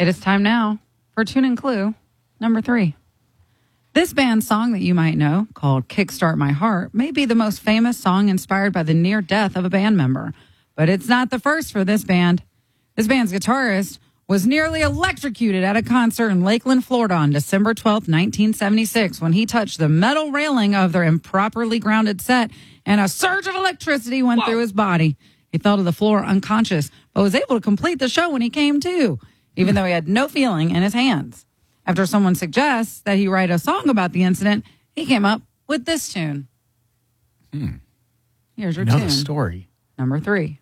It is time now for Tune and Clue number 3. This band's song that you might know, called Kickstart My Heart, may be the most famous song inspired by the near death of a band member. But it's not the first for this band. This band's guitarist was nearly electrocuted at a concert in Lakeland, Florida on December 12th, 1976, when he touched the metal railing of their improperly grounded set, and a surge of electricity went through his body. He fell to the floor unconscious, but was able to complete the show when he came to, even though he had no feeling in his hands. After someone suggests that he write a song about the incident, he came up with this tune. Here's your tune. Story. Number 3.